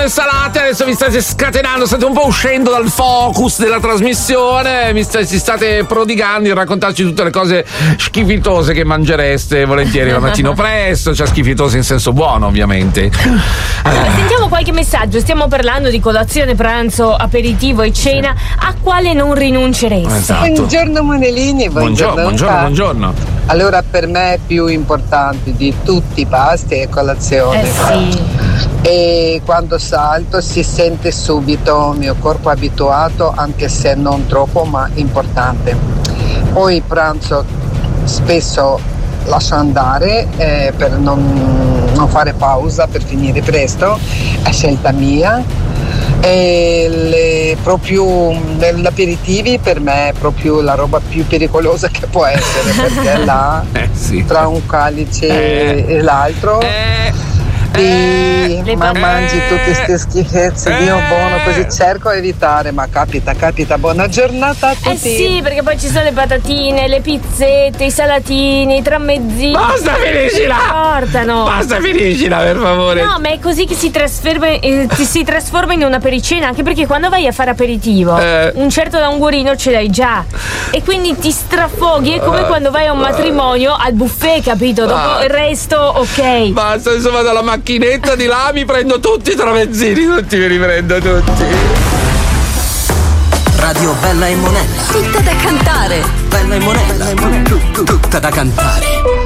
buone salate. Adesso vi state scatenando, state un po' uscendo dal focus della trasmissione, si state prodigando in raccontarci tutte le cose schifitose che mangereste volentieri la mattino presto, cioè schifitose in senso buono, ovviamente. Allora, sentiamo qualche messaggio. Stiamo parlando di colazione, pranzo, aperitivo e cena. A quale non rinunceresti? Esatto. Buongiorno Monellini, buongiorno. Allora, per me più importante di tutti i pasti è colazione. Sì. E quando salto si sente subito il mio corpo abituato, anche se non troppo, ma importante. Poi il pranzo spesso lascio andare per non fare pausa, per finire presto, è scelta mia. E proprio l'aperitivi per me è proprio la roba più pericolosa che può essere, perché là tra un calice e l'altro ma mangi tutte queste schifezze. Dio buono, così cerco di evitare, ma capita. Buona giornata a tutti. Sì, perché poi ci sono le patatine, le pizzette, i salatini, i tramezzini. Basta, finiscila! Portano. Basta, finiscila, per favore. No, ma è così che si trasforma in una pericena, anche perché quando vai a fare aperitivo un certo languorino ce l'hai già e quindi ti strafoghi. È come quando vai a un matrimonio al buffet, capito? Dopo il resto, ok. Basta, adesso vado alla macchinetta di là, mi prendo tutti i tramezzini, tutti me li prendo tutti. Radio Bella e Monella. Tutta da cantare. Bella e Monella. Tutta da cantare.